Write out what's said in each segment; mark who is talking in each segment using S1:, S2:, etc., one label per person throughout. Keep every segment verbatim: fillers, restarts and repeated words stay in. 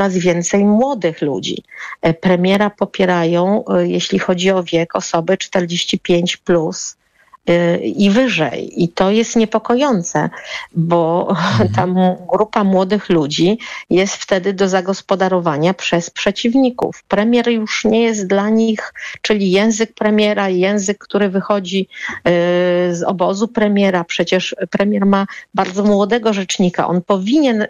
S1: coraz więcej młodych ludzi. Premiera popierają, jeśli chodzi o wiek, osoby czterdzieści pięć plus i wyżej. I to jest niepokojące, bo ta grupa młodych ludzi jest wtedy do zagospodarowania przez przeciwników. Premier już nie jest dla nich, czyli język premiera, język, który wychodzi z obozu premiera. Przecież premier ma bardzo młodego rzecznika. On powinien,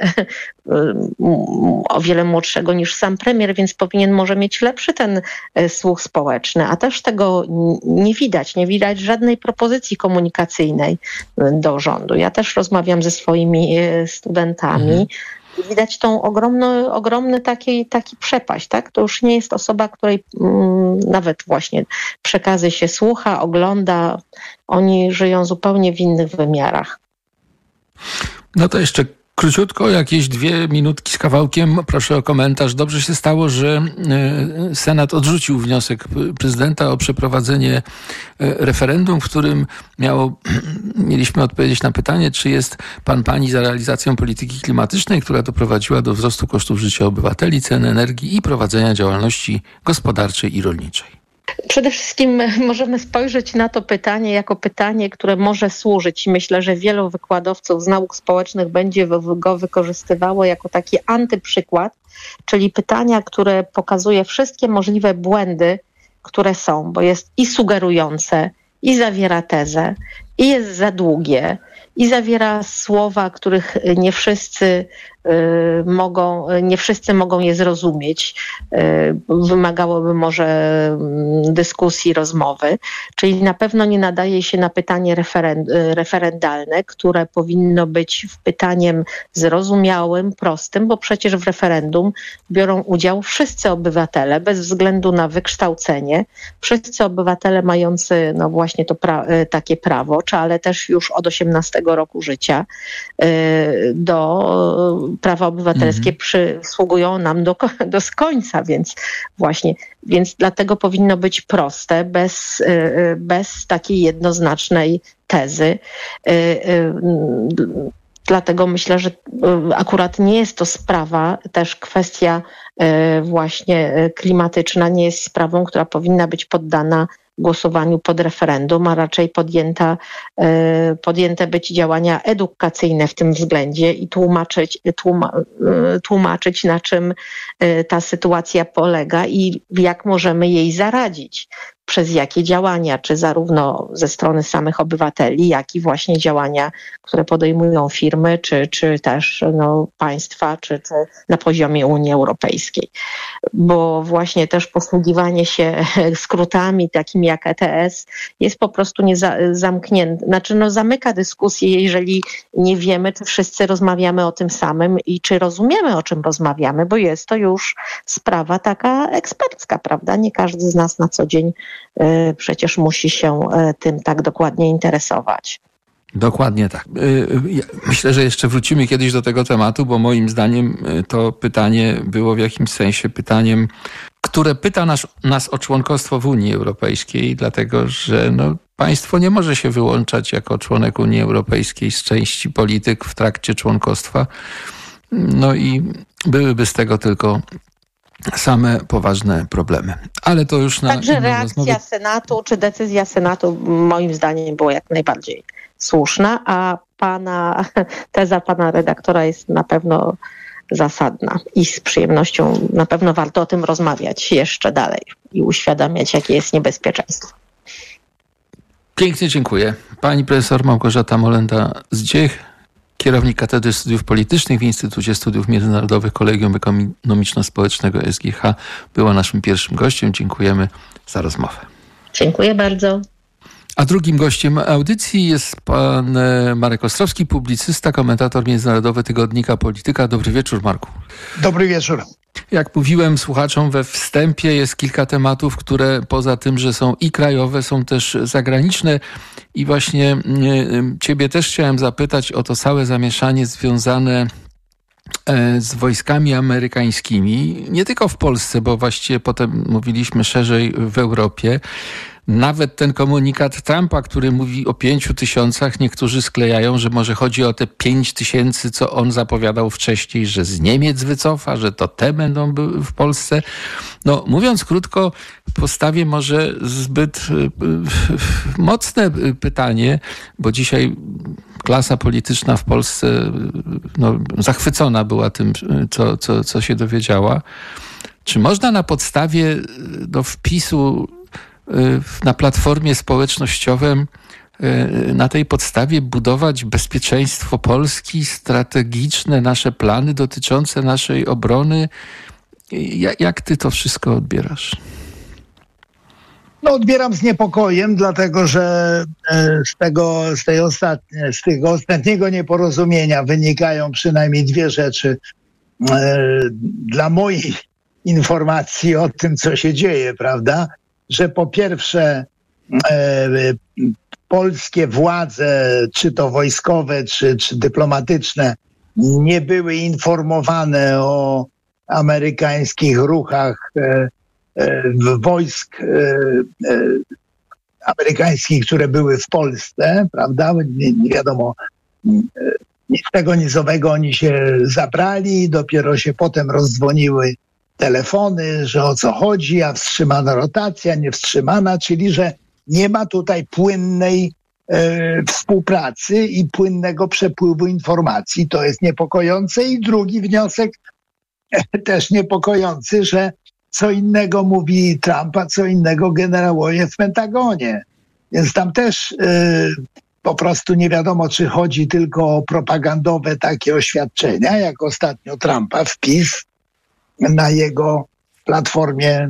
S1: o wiele młodszego niż sam premier, więc powinien może mieć lepszy ten słuch społeczny, a też tego nie widać. Nie widać żadnej propozycji pozycji komunikacyjnej do rządu. Ja też rozmawiam ze swoimi studentami. Mhm. Widać tą ogromną, ogromny taki, taki przepaść, tak? To już nie jest osoba, której mm, nawet właśnie przekazy się słucha, ogląda. Oni żyją zupełnie w innych wymiarach.
S2: No to jeszcze króciutko, jakieś dwie minutki z kawałkiem. Proszę o komentarz. Dobrze się stało, że Senat odrzucił wniosek prezydenta o przeprowadzenie referendum, w którym miało, mieliśmy odpowiedzieć na pytanie, czy jest pan, pani za realizacją polityki klimatycznej, która doprowadziła do wzrostu kosztów życia obywateli, cen energii i prowadzenia działalności gospodarczej i rolniczej.
S1: Przede wszystkim możemy spojrzeć na to pytanie jako pytanie, które może służyć i myślę, że wielu wykładowców z nauk społecznych będzie go wykorzystywało jako taki antyprzykład, czyli pytania, które pokazuje wszystkie możliwe błędy, które są, bo jest i sugerujące, i zawiera tezę, i jest za długie, i zawiera słowa, których nie wszyscy y, mogą, nie wszyscy mogą je zrozumieć. Y, wymagałoby może y, dyskusji, rozmowy. Czyli na pewno nie nadaje się na pytanie referend, referendalne, które powinno być pytaniem zrozumiałym, prostym, bo przecież w referendum biorą udział wszyscy obywatele, bez względu na wykształcenie. Wszyscy obywatele mający no właśnie to pra- takie prawo, czy ale też już od osiemnastego roku życia do prawa obywatelskie mhm. przysługują nam do, do końca, więc właśnie, więc dlatego powinno być proste, bez, bez takiej jednoznacznej tezy. Dlatego myślę, że akurat nie jest to sprawa, też kwestia właśnie klimatyczna nie jest sprawą, która powinna być poddana głosowaniu pod referendum, a raczej podjęta, podjęte być działania edukacyjne w tym względzie i tłumaczyć, tłuma, tłumaczyć, na czym ta sytuacja polega i jak możemy jej zaradzić. Przez jakie działania, czy zarówno ze strony samych obywateli, jak i właśnie działania, które podejmują firmy, czy, czy też no, państwa, czy, czy na poziomie Unii Europejskiej. Bo właśnie też posługiwanie się skrótami takimi jak E T S jest po prostu nie za, zamknięte, znaczy no, zamyka dyskusję, jeżeli nie wiemy, czy wszyscy rozmawiamy o tym samym i czy rozumiemy, o czym rozmawiamy, bo jest to już sprawa taka ekspercka, prawda? Nie każdy z nas na co dzień przecież musi się tym tak dokładnie interesować.
S2: Dokładnie tak. Myślę, że jeszcze wrócimy kiedyś do tego tematu, bo moim zdaniem to pytanie było w jakimś sensie pytaniem, które pyta nas, nas o członkostwo w Unii Europejskiej, dlatego że no, państwo nie może się wyłączać jako członek Unii Europejskiej z części polityk w trakcie członkostwa. No i byłyby z tego tylko same poważne problemy. Ale to już na
S1: Także reakcja rozmowy. Senatu czy decyzja Senatu moim zdaniem była jak najbardziej słuszna, a pana teza pana redaktora jest na pewno zasadna i z przyjemnością na pewno warto o tym rozmawiać jeszcze dalej i uświadamiać, jakie jest niebezpieczeństwo.
S2: Pięknie dziękuję. Pani profesor Małgorzata Molenda-Zdziech, kierownik Katedry Studiów Politycznych w Instytucie Studiów Międzynarodowych Kolegium Ekonomiczno-Społecznego S G H, była naszym pierwszym gościem. Dziękujemy za rozmowę.
S1: Dziękuję bardzo.
S2: A drugim gościem audycji jest pan Marek Ostrowski, publicysta, komentator międzynarodowy tygodnika Polityka. Dobry wieczór, Marku.
S3: Dobry wieczór.
S2: Jak mówiłem słuchaczom we wstępie, jest kilka tematów, które poza tym, że są i krajowe, są też zagraniczne. I właśnie ciebie też chciałem zapytać o to całe zamieszanie związane z wojskami amerykańskimi. Nie tylko w Polsce, bo właściwie potem mówiliśmy szerzej w Europie. nawet ten komunikat Trumpa, który mówi o pięciu tysiącach, niektórzy sklejają, że może chodzi o te pięć tysięcy, co on zapowiadał wcześniej, że z Niemiec wycofa, że to te będą były w Polsce. No, mówiąc krótko, postawię może zbyt mocne pytanie, bo dzisiaj klasa polityczna w Polsce no, zachwycona była tym, co, co, co się dowiedziała. Czy można na podstawie no, wpisu na platformie społecznościowym na tej podstawie budować bezpieczeństwo Polski, strategiczne nasze plany dotyczące naszej obrony? Jak ty to wszystko odbierasz?
S3: No, odbieram z niepokojem, dlatego że z tego, z tej ostatnie, z tego ostatniego nieporozumienia wynikają przynajmniej dwie rzeczy. Dla mojej informacji o tym, co się dzieje, prawda? Że po pierwsze e, polskie władze, czy to wojskowe, czy, czy dyplomatyczne, nie były informowane o amerykańskich ruchach e, e, wojsk e, e, amerykańskich, które były w Polsce, prawda? Nie, nie wiadomo, nic tego nizowego oni się zabrali, dopiero się potem rozdzwoniły telefony, że o co chodzi, a wstrzymana rotacja, nie wstrzymana, czyli że nie ma tutaj płynnej e, współpracy i płynnego przepływu informacji. To jest niepokojące. I drugi wniosek, e, też niepokojący, że co innego mówi Trump, a co innego generałowie w Pentagonie. Więc tam też e, po prostu nie wiadomo, czy chodzi tylko o propagandowe takie oświadczenia, jak ostatnio Trumpa, wpis na jego platformie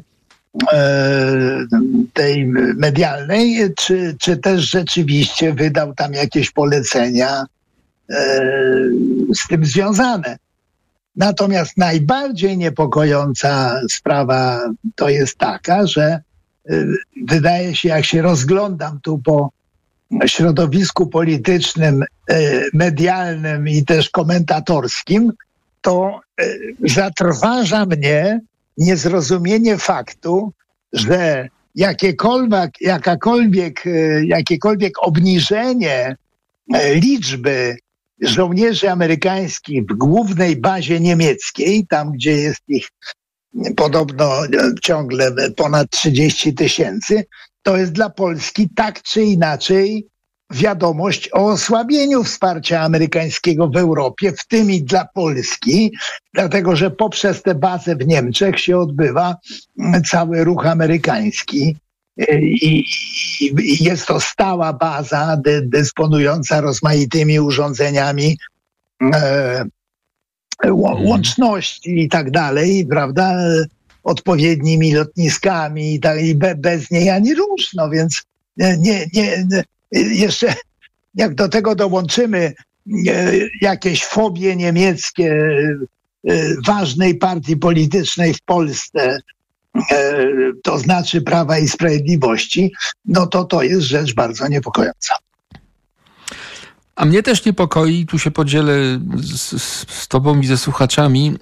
S3: e, tej medialnej, czy, czy też rzeczywiście wydał tam jakieś polecenia e, z tym związane. Natomiast najbardziej niepokojąca sprawa to jest taka, że e, wydaje się, jak się rozglądam tu po środowisku politycznym, e, medialnym i też komentatorskim, to zatrważa mnie niezrozumienie faktu, że jakiekolwiek, jakakolwiek, jakiekolwiek obniżenie liczby żołnierzy amerykańskich w głównej bazie niemieckiej, tam gdzie jest ich podobno ciągle ponad trzydzieści tysięcy, to jest dla Polski tak czy inaczej wiadomość o osłabieniu wsparcia amerykańskiego w Europie, w tym i dla Polski, dlatego że poprzez tę bazę w Niemczech się odbywa cały ruch amerykański i, i, i jest to stała baza dy, dysponująca rozmaitymi urządzeniami e, łączności i tak dalej, prawda, odpowiednimi lotniskami i, tak, i be, bez niej ani rusz, no więc nie, nie, nie jeszcze jak do tego dołączymy jakieś fobie niemieckie ważnej partii politycznej w Polsce, to znaczy Prawa i Sprawiedliwości, no to to jest rzecz bardzo niepokojąca.
S2: A mnie też niepokoi, tu się podzielę z, z tobą i ze słuchaczami,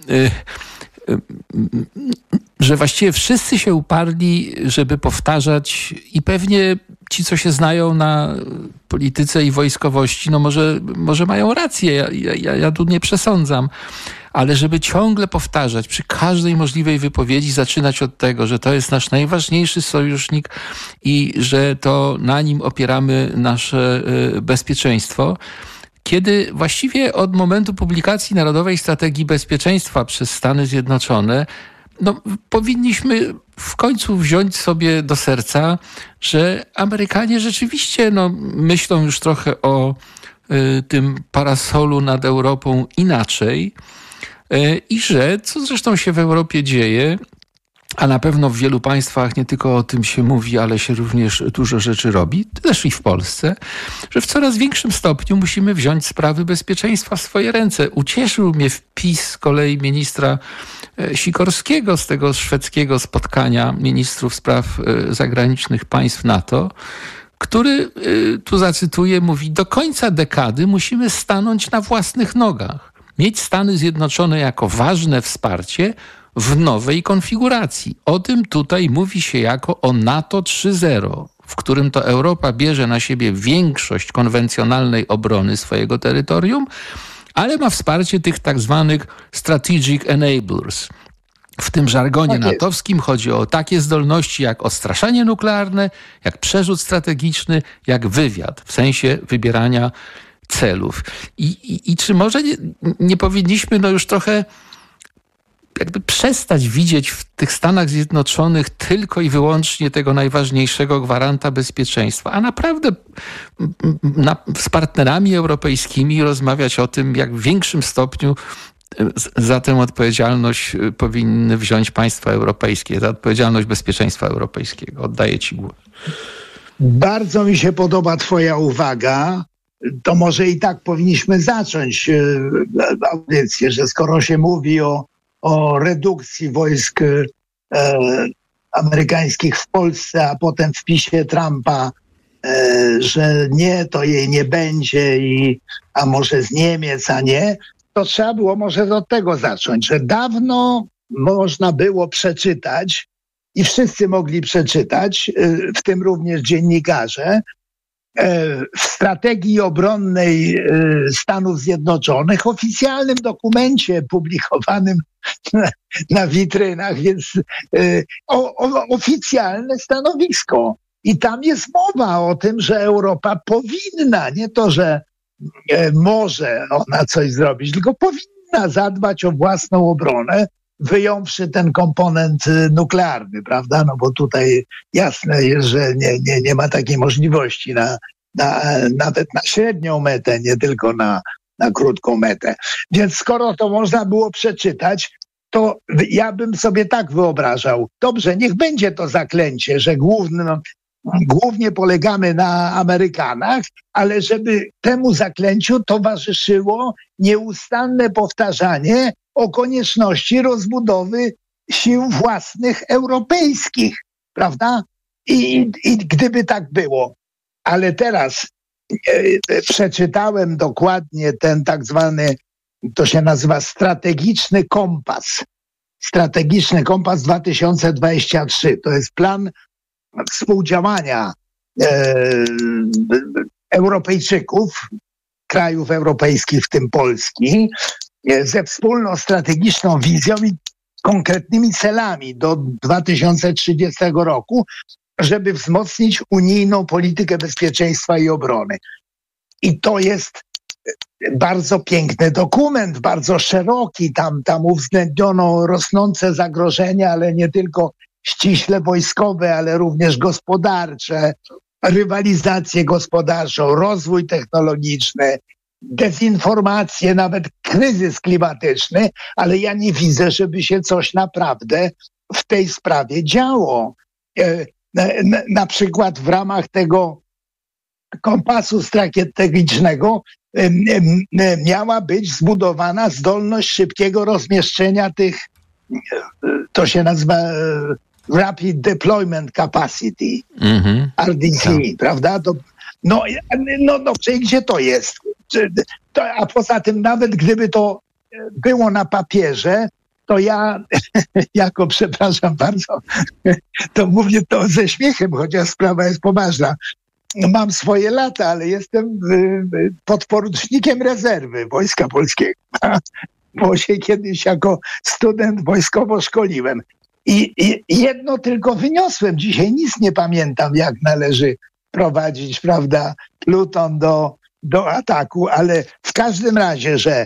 S2: że właściwie wszyscy się uparli, żeby powtarzać i pewnie ci, co się znają na polityce i wojskowości, no może, może mają rację, ja, ja, ja tu nie przesądzam, ale żeby ciągle powtarzać przy każdej możliwej wypowiedzi, zaczynać od tego, że to jest nasz najważniejszy sojusznik i że to na nim opieramy nasze bezpieczeństwo, kiedy właściwie od momentu publikacji Narodowej Strategii Bezpieczeństwa przez Stany Zjednoczone no, powinniśmy w końcu wziąć sobie do serca, że Amerykanie rzeczywiście no, myślą już trochę o y, tym parasolu nad Europą inaczej y, i że, co zresztą się w Europie dzieje, a na pewno w wielu państwach nie tylko o tym się mówi, ale się również dużo rzeczy robi, też i w Polsce, że w coraz większym stopniu musimy wziąć sprawy bezpieczeństwa w swoje ręce. Ucieszył mnie wpis z kolei ministra Sikorskiego z tego szwedzkiego spotkania ministrów spraw zagranicznych państw NATO, który, tu zacytuję, mówi: do końca dekady musimy stanąć na własnych nogach, mieć Stany Zjednoczone jako ważne wsparcie w nowej konfiguracji. O tym tutaj mówi się jako o NATO trzy zero. w którym to Europa bierze na siebie większość konwencjonalnej obrony swojego terytorium, ale ma wsparcie tych tak zwanych strategic enablers. W tym żargonie tak natowskim chodzi o takie zdolności jak odstraszanie nuklearne, jak przerzut strategiczny, jak wywiad, w sensie wybierania celów. I, i, i czy może nie, nie powinniśmy no już trochę jakby przestać widzieć w tych Stanach Zjednoczonych tylko i wyłącznie tego najważniejszego gwaranta bezpieczeństwa, a naprawdę na, z partnerami europejskimi rozmawiać o tym, jak w większym stopniu za tę odpowiedzialność powinny wziąć państwa europejskie, za odpowiedzialność bezpieczeństwa europejskiego. Oddaję ci głos.
S3: Bardzo mi się podoba twoja uwaga. To może i tak powinniśmy zacząć audycję, że skoro się mówi o, o redukcji wojsk e, amerykańskich w Polsce, a potem wpisie Trumpa, e, że nie, to jej nie będzie, i, a może z Niemiec, a nie, to trzeba było może od tego zacząć, że dawno można było przeczytać i wszyscy mogli przeczytać, w tym również dziennikarze, w strategii obronnej Stanów Zjednoczonych, oficjalnym dokumencie publikowanym na, na witrynach, więc o, o, oficjalne stanowisko. I tam jest mowa o tym, że Europa powinna, nie to, że może ona coś zrobić, tylko powinna zadbać o własną obronę, wyjąwszy ten komponent nuklearny, prawda? No bo tutaj jasne jest, że nie, nie, nie ma takiej możliwości na, na, nawet na średnią metę, nie tylko na, na krótką metę. Więc skoro to można było przeczytać, to ja bym sobie tak wyobrażał. Dobrze, niech będzie to zaklęcie, że głównym Głównie polegamy na Amerykanach, ale żeby temu zaklęciu towarzyszyło nieustanne powtarzanie o konieczności rozbudowy sił własnych europejskich, prawda? I, i, i gdyby tak było. Ale teraz e, przeczytałem dokładnie ten tak zwany, to się nazywa strategiczny kompas. Strategiczny kompas dwa tysiące dwudziesty trzeci. To jest plan współdziałania e, Europejczyków, krajów europejskich, w tym Polski, e, ze wspólną strategiczną wizją i konkretnymi celami do dwa tysiące trzydziestego roku, żeby wzmocnić unijną politykę bezpieczeństwa i obrony. I to jest bardzo piękny dokument, bardzo szeroki. Tam, tam uwzględniono rosnące zagrożenia, ale nie tylko ściśle wojskowe, ale również gospodarcze, rywalizację gospodarczą, rozwój technologiczny, dezinformację, nawet kryzys klimatyczny, ale ja nie widzę, żeby się coś naprawdę w tej sprawie działo. Na, na, na przykład w ramach tego kompasu strategicznego miała być zbudowana zdolność szybkiego rozmieszczenia tych, to się nazywa Rapid Deployment Capacity, mm-hmm. R D C, tak. Prawda? To, no, no dobrze, gdzie to jest? To, a poza tym, nawet gdyby to było na papierze, to ja, jako, przepraszam bardzo, to mówię to ze śmiechem, chociaż sprawa jest poważna. Mam swoje lata, ale jestem podporucznikiem rezerwy Wojska Polskiego, bo się kiedyś jako student wojskowo szkoliłem. I, I jedno tylko wyniosłem. Dzisiaj nic nie pamiętam, jak należy prowadzić, prawda, pluton do, do ataku, ale w każdym razie, że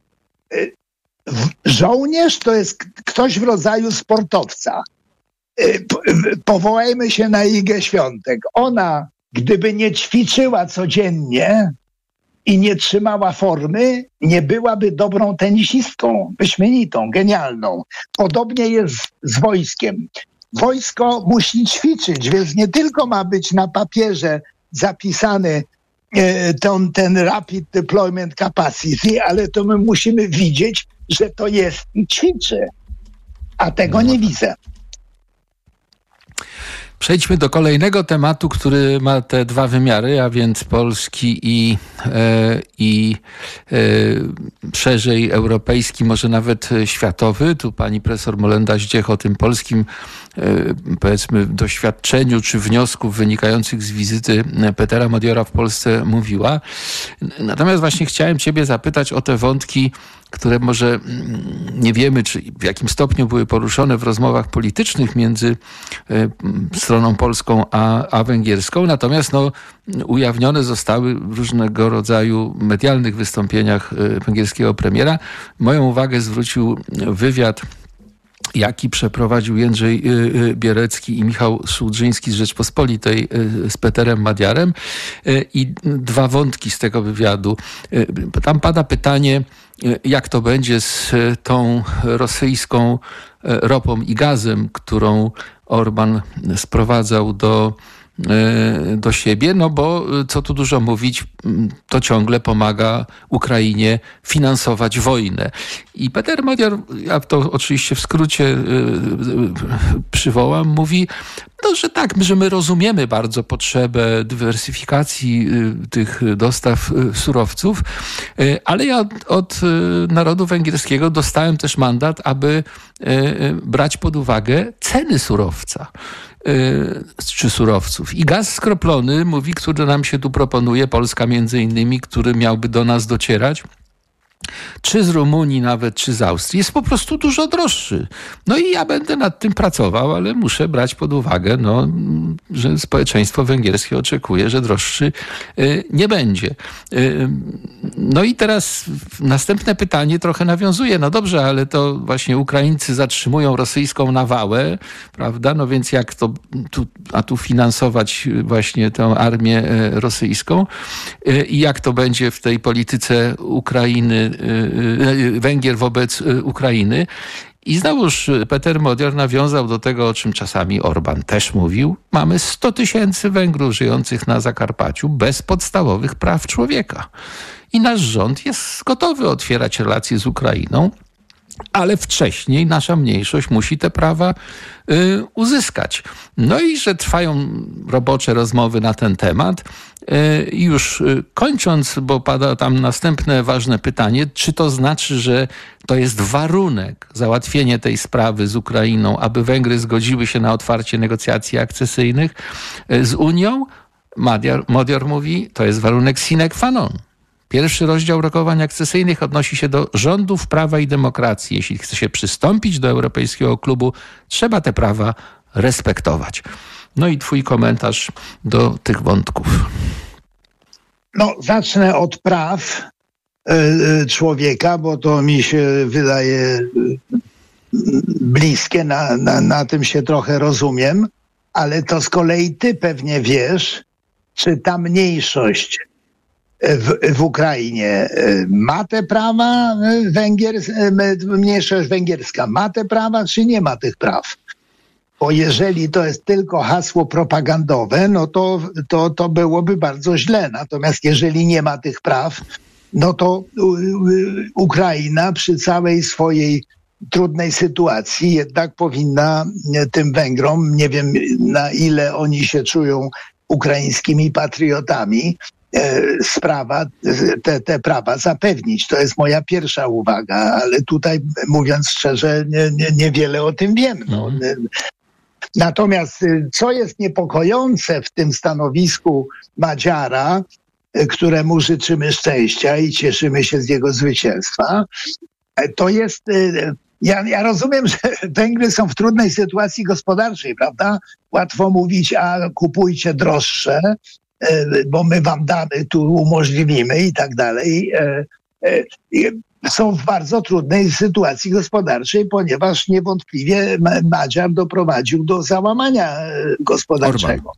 S3: żołnierz to jest ktoś w rodzaju sportowca. Powołajmy się na Igę Świątek. Ona, gdyby nie ćwiczyła codziennie i nie trzymała formy, nie byłaby dobrą tenisistką, wyśmienitą, genialną. Podobnie jest z wojskiem. Wojsko musi ćwiczyć, więc nie tylko ma być na papierze zapisany e, ten, ten Rapid Deployment Capacity, ale to my musimy widzieć, że to jest i ćwiczy. A tego nie widzę.
S2: Przejdźmy do kolejnego tematu, który ma te dwa wymiary, a więc polski i, e, i e, szerzej europejski, może nawet światowy. Tu pani profesor Molenda-Zdziech o tym polskim, e, powiedzmy, doświadczeniu czy wniosków wynikających z wizyty Petera Modiora w Polsce mówiła. Natomiast właśnie chciałem ciebie zapytać o te wątki, które może nie wiemy, czy w jakim stopniu były poruszone w rozmowach politycznych między stroną polską a, a węgierską, natomiast no, ujawnione zostały w różnego rodzaju medialnych wystąpieniach węgierskiego premiera. Moją uwagę zwrócił wywiad, jaki przeprowadził Jędrzej Bierecki i Michał Słudrzyński z Rzeczpospolitej z Peterem Madiarem. I dwa wątki z tego wywiadu. Tam pada pytanie, jak to będzie z tą rosyjską ropą i gazem, którą Orban sprowadzał do, do siebie, no bo co tu dużo mówić, to ciągle pomaga Ukrainie finansować wojnę. I Peter Modior, ja to oczywiście w skrócie przywołam, mówi, no, że tak, że my rozumiemy bardzo potrzebę dywersyfikacji tych dostaw surowców, ale ja od, od narodu węgierskiego dostałem też mandat, aby brać pod uwagę ceny surowca czy surowców. I gaz skroplony, mówi, który nam się tu proponuje, Polska między innymi, który miałby do nas docierać, czy z Rumunii nawet, czy z Austrii, jest po prostu dużo droższy. No i ja będę nad tym pracował, ale muszę brać pod uwagę, no, że społeczeństwo węgierskie oczekuje, że droższy nie będzie. No i teraz następne pytanie trochę nawiązuje. No dobrze, ale to właśnie Ukraińcy zatrzymują rosyjską nawałę, prawda? No więc jak to tu, a tu finansować właśnie tę armię rosyjską i jak to będzie w tej polityce Ukrainy, Węgier wobec Ukrainy. I znowuż Peter Modior nawiązał do tego, o czym czasami Orban też mówił. Mamy sto tysięcy Węgrów żyjących na Zakarpaciu bez podstawowych praw człowieka. I nasz rząd jest gotowy otwierać relacje z Ukrainą, ale wcześniej nasza mniejszość musi te prawa y, uzyskać. No i że trwają robocze rozmowy na ten temat. Y, już y, kończąc, bo pada tam następne ważne pytanie, czy to znaczy, że to jest warunek załatwienie tej sprawy z Ukrainą, aby Węgry zgodziły się na otwarcie negocjacji akcesyjnych y, z Unią? Modior, Modior mówi, to jest warunek sine qua non. Pierwszy rozdział rokowań akcesyjnych odnosi się do rządów prawa i demokracji. Jeśli chce się przystąpić do Europejskiego Klubu, trzeba te prawa respektować. No i twój komentarz do tych wątków.
S3: No, zacznę od praw y, człowieka, bo to mi się wydaje y, bliskie, na, na, na tym się trochę rozumiem, ale to z kolei ty pewnie wiesz, czy ta mniejszość W, w Ukrainie ma te prawa, Węgiers, mniejszość węgierska ma te prawa, czy nie ma tych praw? Bo jeżeli to jest tylko hasło propagandowe, no to, to, to byłoby bardzo źle. Natomiast jeżeli nie ma tych praw, no to Ukraina przy całej swojej trudnej sytuacji jednak powinna tym Węgrom, nie wiem na ile oni się czują ukraińskimi patriotami, sprawa, te, te prawa zapewnić. To jest moja pierwsza uwaga, ale tutaj, mówiąc szczerze, nie, nie, niewiele o tym wiem. No. Natomiast co jest niepokojące w tym stanowisku Madiara, któremu życzymy szczęścia i cieszymy się z jego zwycięstwa, to jest... Ja, ja rozumiem, że Węgry są w trudnej sytuacji gospodarczej, prawda? Łatwo mówić, a kupujcie droższe, bo my wam damy, tu umożliwimy i tak dalej. Są w bardzo trudnej sytuacji gospodarczej, ponieważ niewątpliwie Madiar doprowadził do załamania gospodarczego.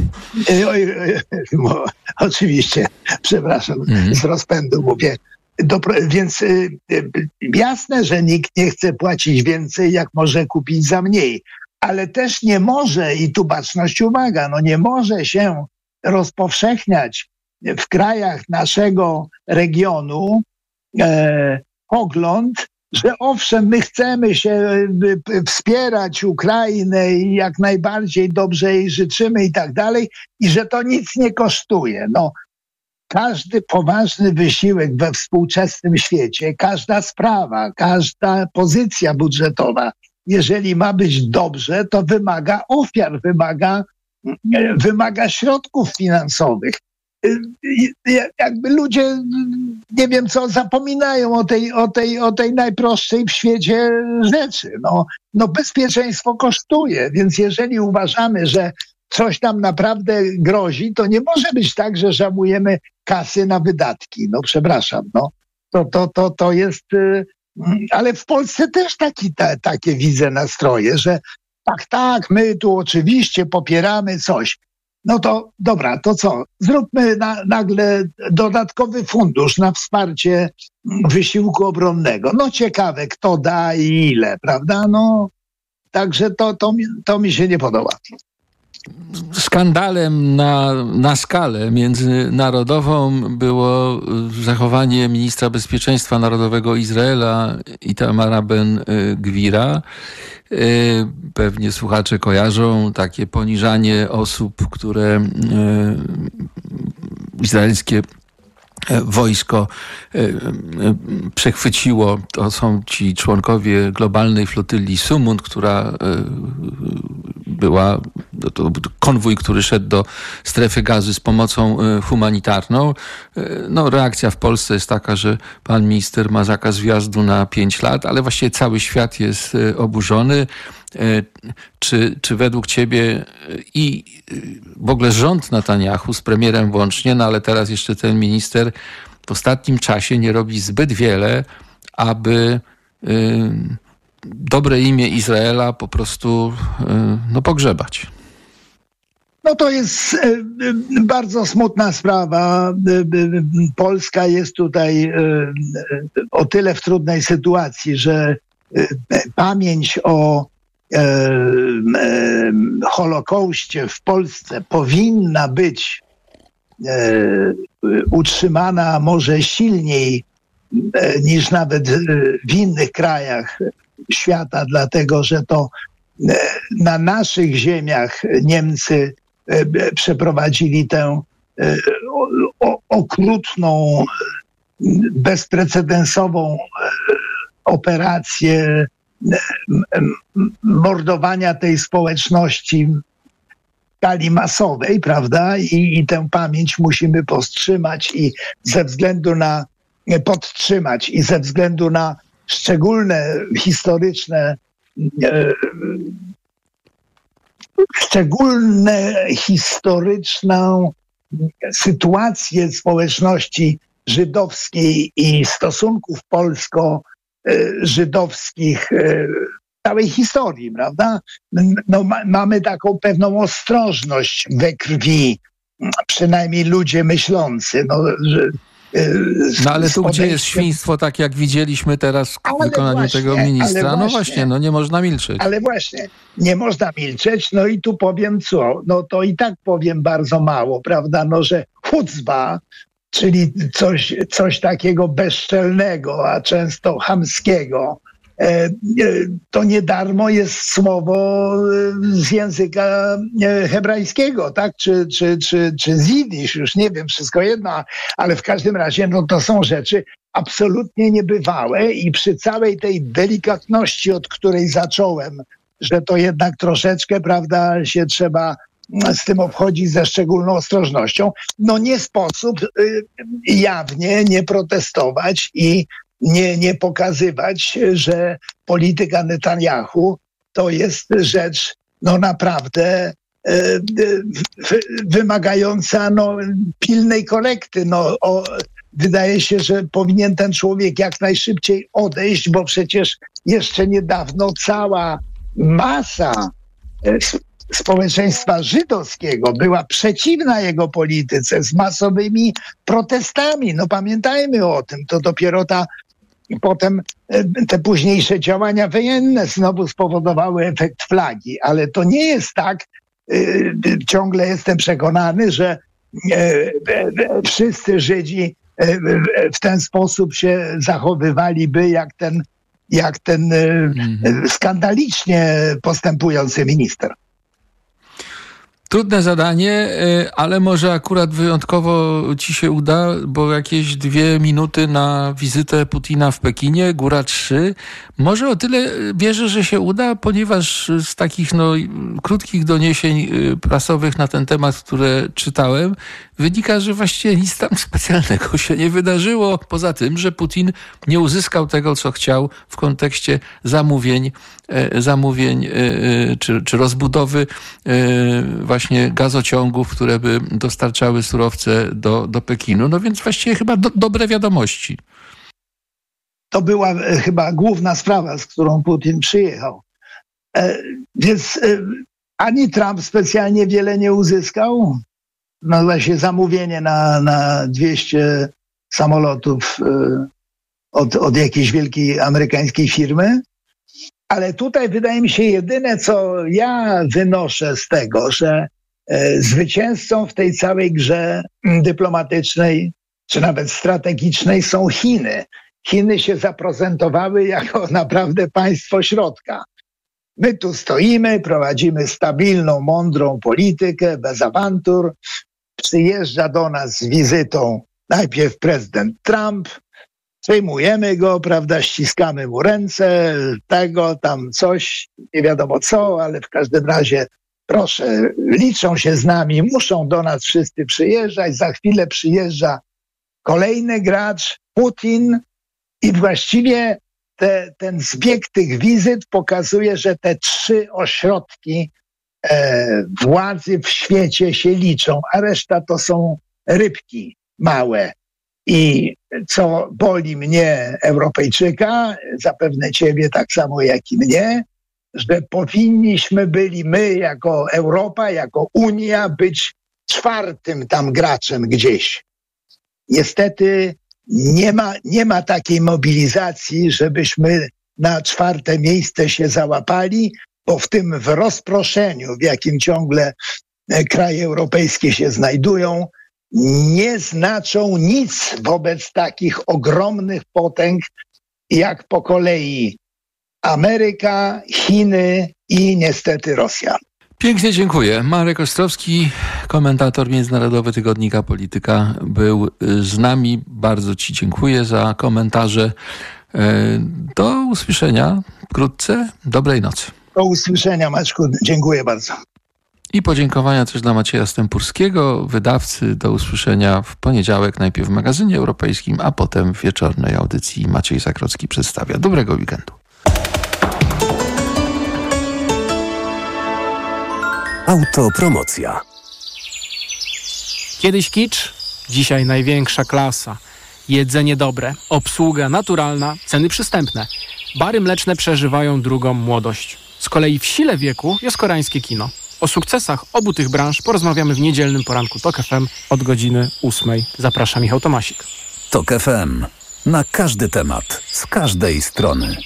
S3: Bo, oczywiście, przepraszam, mm. z rozpędu mówię. Do, więc y, y, jasne, że nikt nie chce płacić więcej, jak może kupić za mniej. Ale też nie może, i tu baczność uwaga, no nie może się rozpowszechniać w krajach naszego regionu e, pogląd, że owszem, my chcemy się wspierać Ukrainę i jak najbardziej dobrze jej życzymy i tak dalej, i że to nic nie kosztuje. No, każdy poważny wysiłek we współczesnym świecie, każda sprawa, każda pozycja budżetowa, jeżeli ma być dobrze, to wymaga ofiar, wymaga, wymaga środków finansowych. Jakby ludzie, nie wiem co, zapominają o tej, o tej, o tej najprostszej w świecie rzeczy. No, no bezpieczeństwo kosztuje, więc jeżeli uważamy, że coś nam naprawdę grozi, to nie może być tak, że żałujemy kasy na wydatki. No przepraszam, no. To, to, to, to jest... Ale w Polsce też taki, ta, takie widzę nastroje, że tak, tak, my tu oczywiście popieramy coś. No to dobra, to co? Zróbmy na, nagle dodatkowy fundusz na wsparcie wysiłku obronnego. No ciekawe, kto da i ile, prawda? No, także to, to, mi, to mi się nie podoba.
S2: Skandalem na, na skalę międzynarodową było zachowanie ministra bezpieczeństwa narodowego Izraela Itamara Ben-Gwira. Pewnie słuchacze kojarzą takie poniżanie osób, które izraelskie wojsko przechwyciło. To są ci członkowie globalnej flotyli Sumund, która była, to był konwój, który szedł do strefy Gazy z pomocą humanitarną. No, reakcja w Polsce jest taka, że pan minister ma zakaz wjazdu na pięć lat, ale właściwie cały świat jest oburzony. Czy, czy według ciebie i w ogóle rząd Netanjahu z premierem włącznie, no ale teraz jeszcze ten minister w ostatnim czasie nie robi zbyt wiele, aby y, dobre imię Izraela po prostu y, no, pogrzebać?
S3: No to jest y, bardzo smutna sprawa. Y, y, Polska jest tutaj y, y, o tyle w trudnej sytuacji, że y, pamięć o E, e, Holokauście w Polsce powinna być e, utrzymana może silniej e, niż nawet w innych krajach świata, dlatego że to e, na naszych ziemiach Niemcy e, przeprowadzili tę e, o, o, okrutną, bezprecedensową e, operację mordowania tej społeczności w skali masowej, prawda? I, i tę pamięć musimy powstrzymać i ze względu na podtrzymać i ze względu na szczególne historyczne e, szczególne historyczną sytuację społeczności żydowskiej i stosunków polsko żydowskich całej historii, prawda? No, ma, mamy taką pewną ostrożność we krwi, przynajmniej ludzie myślący. No, że,
S2: no ale tu gdzie jest świństwo, tak jak widzieliśmy teraz w ale wykonaniu właśnie, tego ministra? Właśnie, no właśnie, no nie można milczeć.
S3: Ale właśnie, nie można milczeć, no i tu powiem co, no to i tak powiem bardzo mało, prawda? No, że chucba, czyli coś, coś takiego bezczelnego, a często chamskiego. To nie darmo jest słowo z języka hebrajskiego, tak? Czy, czy, czy, czy z jidysz, już nie wiem, wszystko jedno, ale w każdym razie no, to są rzeczy absolutnie niebywałe i przy całej tej delikatności, od której zacząłem, że to jednak troszeczkę, prawda, się trzeba z tym obchodzi ze szczególną ostrożnością. No nie sposób y, jawnie nie protestować i nie, nie pokazywać, że polityka Netanjahu to jest rzecz no naprawdę y, y, wymagająca no, pilnej korekty. No, o, wydaje się, że powinien ten człowiek jak najszybciej odejść, bo przecież jeszcze niedawno cała masa y, społeczeństwa żydowskiego była przeciwna jego polityce z masowymi protestami. No pamiętajmy o tym. To dopiero ta potem te późniejsze działania wojenne znowu spowodowały efekt flagi. Ale to nie jest tak, ciągle jestem przekonany, że wszyscy Żydzi w ten sposób się zachowywaliby jak ten jak ten mm-hmm. skandalicznie postępujący minister.
S2: Trudne zadanie, ale może akurat wyjątkowo ci się uda, bo jakieś dwie minuty na wizytę Putina w Pekinie, góra trzy. Może o tyle wierzę, że się uda, ponieważ z takich no, krótkich doniesień prasowych na ten temat, które czytałem, wynika, że właściwie nic tam specjalnego się nie wydarzyło. Poza tym, że Putin nie uzyskał tego, co chciał w kontekście zamówień, zamówień czy, czy rozbudowy właśnie gazociągów, które by dostarczały surowce do, do Pekinu. No więc właściwie chyba do, dobre wiadomości.
S3: To była chyba główna sprawa, z którą Putin przyjechał. E, więc e, ani Trump specjalnie wiele nie uzyskał. No właśnie zamówienie na, na dwieście samolotów e, od, od jakiejś wielkiej amerykańskiej firmy. Ale tutaj wydaje mi się jedyne, co ja wynoszę z tego, że e, zwycięzcą w tej całej grze dyplomatycznej, czy nawet strategicznej są Chiny. Chiny się zaprezentowały jako naprawdę państwo środka. My tu stoimy, prowadzimy stabilną, mądrą politykę, bez awantur. Przyjeżdża do nas z wizytą najpierw prezydent Trump, przejmujemy go, prawda, ściskamy mu ręce, tego, tam coś, nie wiadomo co, ale w każdym razie proszę, liczą się z nami, muszą do nas wszyscy przyjeżdżać. Za chwilę przyjeżdża kolejny gracz, Putin, i właściwie te, ten zbieg tych wizyt pokazuje, że te trzy ośrodki e, władzy w świecie się liczą, a reszta to są rybki małe. I co boli mnie, Europejczyka, zapewne ciebie tak samo jak i mnie, że powinniśmy byli my jako Europa, jako Unia być czwartym tam graczem gdzieś. Niestety nie ma, nie ma takiej mobilizacji, żebyśmy na czwarte miejsce się załapali, bo w tym w rozproszeniu, w jakim ciągle kraje europejskie się znajdują, nie znaczą nic wobec takich ogromnych potęg jak po kolei Ameryka, Chiny i niestety Rosja.
S2: Pięknie dziękuję. Marek Ostrowski, komentator Międzynarodowy Tygodnika Polityka, był z nami. Bardzo ci dziękuję za komentarze. Do usłyszenia wkrótce. Dobrej nocy.
S3: Do usłyszenia, Maćku. Dziękuję bardzo.
S2: I podziękowania też dla Macieja Stępurskiego, wydawcy. Do usłyszenia w poniedziałek, najpierw w magazynie europejskim, a potem w wieczornej audycji Maciej Zakrocki przedstawia. Dobrego weekendu.
S4: Autopromocja.
S5: Kiedyś kicz, dzisiaj największa klasa. Jedzenie dobre, obsługa naturalna, ceny przystępne. Bary mleczne przeżywają drugą młodość. Z kolei w sile wieku jest koreańskie kino. O sukcesach obu tych branż porozmawiamy w niedzielnym poranku Tok F M od godziny ósmej. Zaprasza Michał Tomasik.
S4: Tok F M. Na każdy temat, z każdej strony.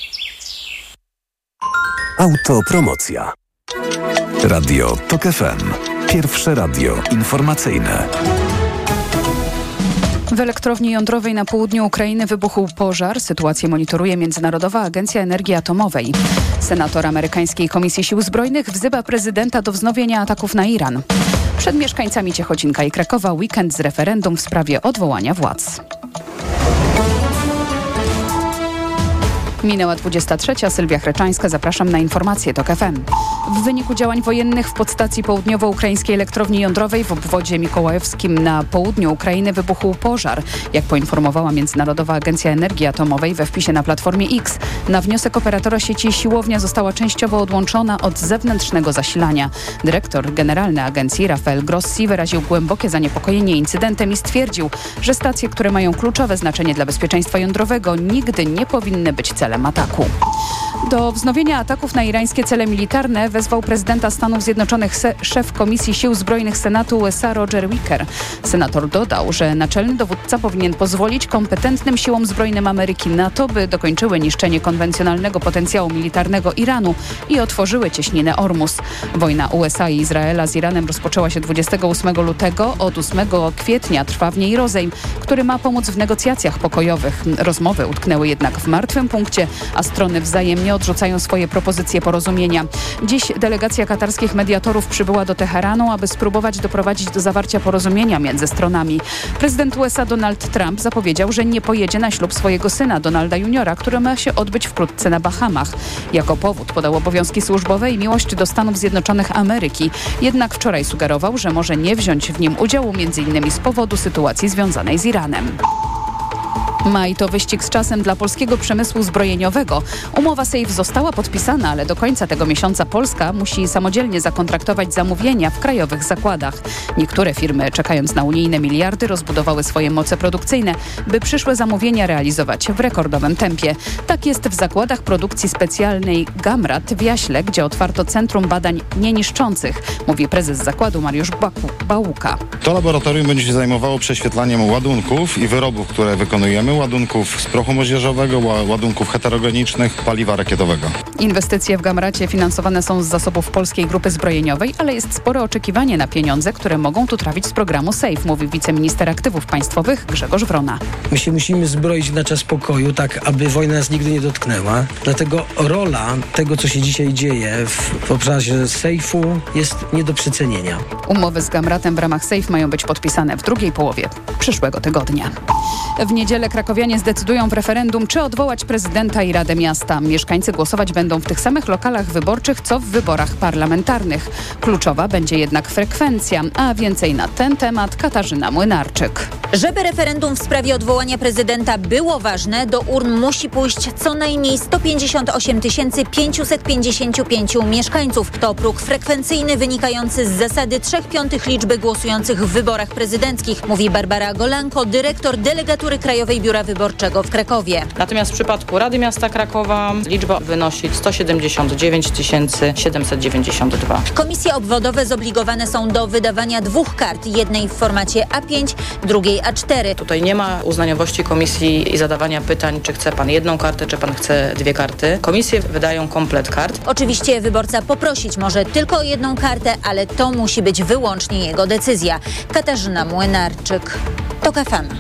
S4: Autopromocja. Radio Tok F M. Pierwsze radio informacyjne.
S6: W elektrowni jądrowej na południu Ukrainy wybuchł pożar. Sytuację monitoruje Międzynarodowa Agencja Energii Atomowej. Senator amerykańskiej Komisji Sił Zbrojnych wzywa prezydenta do wznowienia ataków na Iran. Przed mieszkańcami Ciechocinka i Krakowa weekend z referendum w sprawie odwołania władz. Minęła dwudziesta trzecia. Sylwia Chreczańska. Zapraszam na informacje Tok F M. W wyniku działań wojennych w podstacji południowo-ukraińskiej elektrowni jądrowej w obwodzie mikołajowskim na południu Ukrainy wybuchł pożar. Jak poinformowała Międzynarodowa Agencja Energii Atomowej we wpisie na Platformie X, na wniosek operatora sieci siłownia została częściowo odłączona od zewnętrznego zasilania. Dyrektor generalny agencji Rafael Grossi wyraził głębokie zaniepokojenie incydentem i stwierdził, że stacje, które mają kluczowe znaczenie dla bezpieczeństwa jądrowego, nigdy nie powinny być celem ataku. Do wznowienia ataków na irańskie cele militarne wezwał prezydenta Stanów Zjednoczonych se- szef Komisji Sił Zbrojnych Senatu U S A Roger Wicker. Senator dodał, że naczelny dowódca powinien pozwolić kompetentnym siłom zbrojnym Ameryki NATO, by dokończyły niszczenie konwencjonalnego potencjału militarnego Iranu i otworzyły cieśninę Ormus. Wojna U S A i Izraela z Iranem rozpoczęła się dwudziestego ósmego lutego. Od ósmego kwietnia trwa w niej rozejm, który ma pomóc w negocjacjach pokojowych. Rozmowy utknęły jednak w martwym punkcie, a strony wzajemnie odrzucają swoje propozycje porozumienia. Dziś delegacja katarskich mediatorów przybyła do Teheranu, aby spróbować doprowadzić do zawarcia porozumienia między stronami. Prezydent U S A Donald Trump zapowiedział, że nie pojedzie na ślub swojego syna Donalda juniora, który ma się odbyć wkrótce na Bahamach. Jako powód podał obowiązki służbowe i miłość do Stanów Zjednoczonych Ameryki. Jednak wczoraj sugerował, że może nie wziąć w nim udziału między innymi z powodu sytuacji związanej z Iranem. Maj to wyścig z czasem dla polskiego przemysłu zbrojeniowego. Umowa Safe została podpisana, ale do końca tego miesiąca Polska musi samodzielnie zakontraktować zamówienia w krajowych zakładach. Niektóre firmy, czekając na unijne miliardy, rozbudowały swoje moce produkcyjne, by przyszłe zamówienia realizować w rekordowym tempie. Tak jest w zakładach produkcji specjalnej Gamrat w Jaśle, gdzie otwarto Centrum Badań Nieniszczących, mówi prezes zakładu Mariusz Baku- Bałuka.
S7: To laboratorium będzie się zajmowało prześwietlaniem ładunków i wyrobów, które wykonujemy. Ładunków z prochu moździerzowego, ładunków heterogenicznych, paliwa rakietowego.
S6: Inwestycje w Gamracie finansowane są z zasobów Polskiej Grupy Zbrojeniowej, ale jest spore oczekiwanie na pieniądze, które mogą tu trafić z programu SAFE, mówi wiceminister aktywów państwowych Grzegorz Wrona.
S8: My się musimy zbroić na czas pokoju, tak aby wojna nas nigdy nie dotknęła. Dlatego rola tego, co się dzisiaj dzieje w, w obszarze SAFE-u jest nie do przecenienia.
S6: Umowy z Gamratem w ramach SAFE mają być podpisane w drugiej połowie przyszłego tygodnia. W niedzielę krakowianie zdecydują w referendum, czy odwołać prezydenta i Radę Miasta. Mieszkańcy głosować będą w tych samych lokalach wyborczych, co w wyborach parlamentarnych. Kluczowa będzie jednak frekwencja, a więcej na ten temat Katarzyna Młynarczyk.
S9: Żeby referendum w sprawie odwołania prezydenta było ważne, do urn musi pójść co najmniej sto pięćdziesiąt osiem tysięcy pięćset pięćdziesiąt pięć mieszkańców. To próg frekwencyjny wynikający z zasady trzech piątych liczby głosujących w wyborach prezydenckich, mówi Barbara Golanko, dyrektor delegatury Krajowej Biura Wyborczego w Krakowie.
S10: Natomiast w przypadku Rady Miasta Krakowa liczba wynosi sto siedemdziesiąt dziewięć tysięcy siedemset dziewięćdziesiąt dwa.
S9: Komisje obwodowe zobligowane są do wydawania dwóch kart, jednej w formacie A pięć, drugiej A cztery.
S10: Tutaj nie ma uznaniowości komisji i zadawania pytań, czy chce pan jedną kartę, czy pan chce dwie karty. Komisje wydają komplet kart.
S9: Oczywiście wyborca poprosić może tylko o jedną kartę, ale to musi być wyłącznie jego decyzja. Katarzyna Młynarczyk, TOK F M.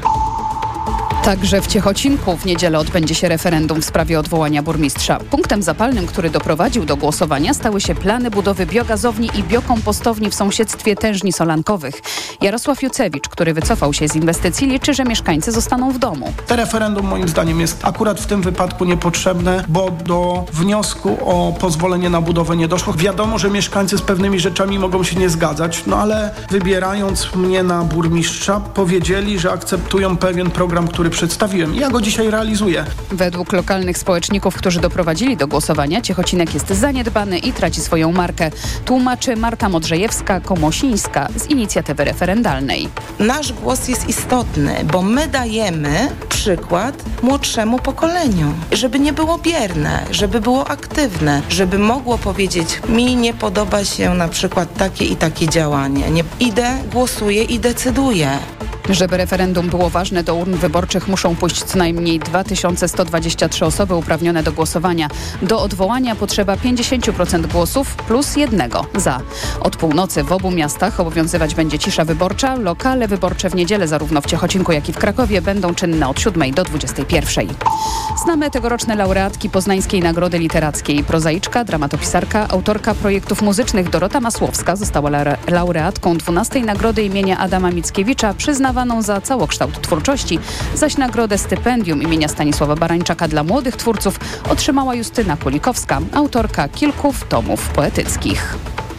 S6: Także w Ciechocinku w niedzielę odbędzie się referendum w sprawie odwołania burmistrza. Punktem zapalnym, który doprowadził do głosowania, stały się plany budowy biogazowni i biokompostowni w sąsiedztwie tężni solankowych. Jarosław Jucewicz, który wycofał się z inwestycji, liczy, że mieszkańcy zostaną w domu.
S11: To referendum moim zdaniem jest akurat w tym wypadku niepotrzebne, bo do wniosku o pozwolenie na budowę nie doszło. Wiadomo, że mieszkańcy z pewnymi rzeczami mogą się nie zgadzać, no ale wybierając mnie na burmistrza, powiedzieli, że akceptują pewien program, który przedstawiłem. Ja go dzisiaj realizuję.
S6: Według lokalnych społeczników, którzy doprowadzili do głosowania, Ciechocinek jest zaniedbany i traci swoją markę. Tłumaczy Marta Modrzejewska-Komosińska z inicjatywy referendalnej.
S12: Nasz głos jest istotny, bo my dajemy przykład młodszemu pokoleniu. Żeby nie było bierne, żeby było aktywne, żeby mogło powiedzieć, mi nie podoba się na przykład takie i takie działanie. Nie, idę, głosuję i decyduję.
S6: Żeby referendum było ważne, do urn wyborczych muszą pójść co najmniej dwa tysiące sto dwadzieścia trzy osoby uprawnione do głosowania. Do odwołania potrzeba pięćdziesiąt procent głosów plus jednego za. Od północy w obu miastach obowiązywać będzie cisza wyborcza. Lokale wyborcze w niedzielę zarówno w Ciechocinku, jak i w Krakowie będą czynne od siódmej do dwudziestej pierwszej. Znamy tegoroczne laureatki Poznańskiej Nagrody Literackiej. Prozaiczka, dramatopisarka, autorka projektów muzycznych Dorota Masłowska została laureatką dwunastej Nagrody imienia Adama Mickiewicza, przyznawaną za całokształt twórczości, zaś nagrodę stypendium imienia Stanisława Barańczaka dla młodych twórców otrzymała Justyna Kulikowska, autorka kilku tomów poetyckich.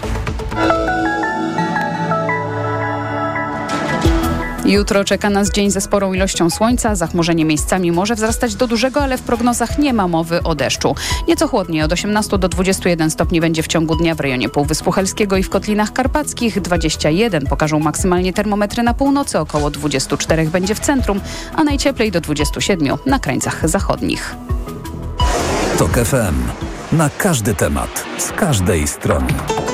S6: Jutro czeka nas dzień ze sporą ilością słońca. Zachmurzenie miejscami może wzrastać do dużego, ale w prognozach nie ma mowy o deszczu. Nieco chłodniej, od osiemnastu do dwudziestu jeden stopni będzie w ciągu dnia w rejonie Półwyspu Helskiego i w Kotlinach Karpackich. dwadzieścia jeden pokażą maksymalnie termometry na północy, około dwadzieścia cztery będzie w centrum, a najcieplej do dwudziestu siedmiu na krańcach zachodnich.
S4: TOK F M. Na każdy temat, z każdej strony.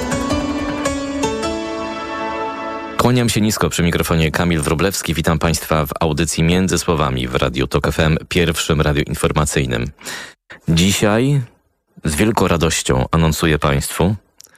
S13: Kłaniam się nisko, przy mikrofonie Kamil Wróblewski. Witam Państwa w audycji Między Słowami w Radiu Tok F M, pierwszym radiu informacyjnym. Dzisiaj z wielką radością anonsuję Państwu,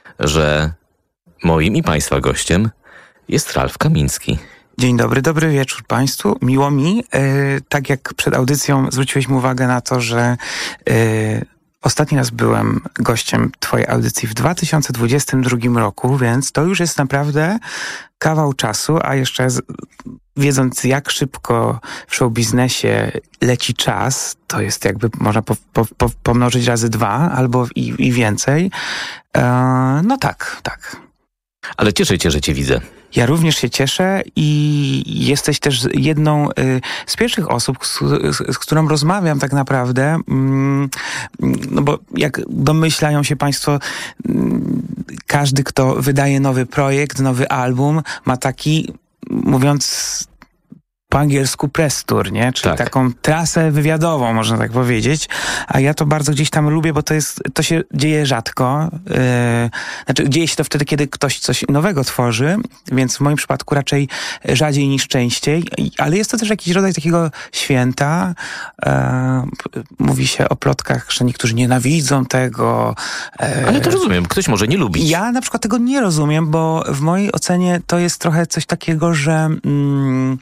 S13: że moim i Państwa gościem jest Ralf Kamiński.
S14: Dzień dobry, dobry wieczór Państwu. Miło mi, yy, tak jak przed audycją zwróciłeś mi uwagę na to, że yy, ostatni raz byłem gościem Twojej audycji w dwa tysiące dwudziestym drugim roku, więc to już jest naprawdę kawał czasu, a jeszcze z, wiedząc jak szybko w showbiznesie leci czas, to jest jakby można po, po, po, pomnożyć razy dwa albo i, i więcej. Yy, no tak, tak.
S13: Ale cieszę się, że Cię widzę.
S14: Ja również się cieszę i jesteś też jedną y, z pierwszych osób, z, z, z którą rozmawiam tak naprawdę, mm, no bo jak domyślają się Państwo, mm, każdy, kto wydaje nowy projekt, nowy album, ma taki, mówiąc po angielsku, press tour, nie? Czyli tak. Taką trasę wywiadową, można tak powiedzieć. A ja to bardzo gdzieś tam lubię, bo to jest, to się dzieje rzadko. Yy, znaczy, dzieje się to wtedy, kiedy ktoś coś nowego tworzy, więc w moim przypadku raczej rzadziej niż częściej. Ale jest to też jakiś rodzaj takiego święta. Yy, mówi się o plotkach, że niektórzy nienawidzą tego.
S13: Yy. Ale to rozumiem, ktoś może nie lubić.
S14: Ja na przykład tego nie rozumiem, bo w mojej ocenie to jest trochę coś takiego, że mm,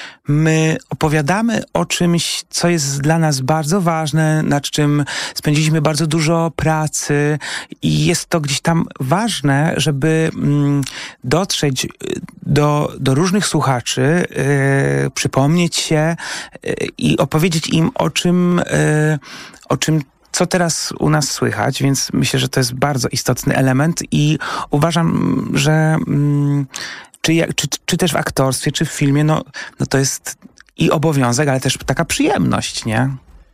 S14: my opowiadamy o czymś, co jest dla nas bardzo ważne, nad czym spędziliśmy bardzo dużo pracy i jest to gdzieś tam ważne, żeby mm, dotrzeć do, do różnych słuchaczy, yy, przypomnieć się yy, i opowiedzieć im o czym, yy, o czym co teraz u nas słychać, więc myślę, że to jest bardzo istotny element i uważam, że mm, Czy, czy, czy też w aktorstwie, czy w filmie, no, no to jest i obowiązek, ale też taka przyjemność, nie?